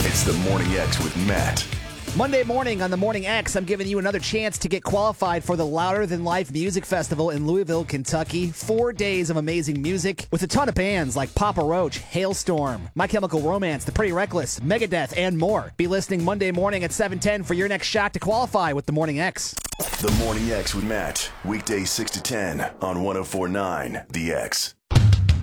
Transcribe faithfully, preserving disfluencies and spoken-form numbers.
It's the Morning X with Matt. Monday morning on the Morning X, I'm giving you another chance to get qualified for the Louder Than Life Music Festival in Louisville, Kentucky. Four days of amazing music with a ton of bands like Papa Roach, Hailstorm, My Chemical Romance, The Pretty Reckless, Megadeth, and more. Be listening Monday morning at seven ten for your next shot to qualify with the Morning X. The Morning X with Matt. Weekdays six to ten on one oh four point nine The X.